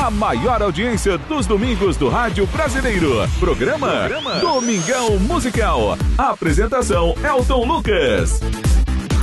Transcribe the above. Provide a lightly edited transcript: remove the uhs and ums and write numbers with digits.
a maior audiência dos domingos do rádio brasileiro. Programa Domingão Musical. Apresentação Elton Lucas.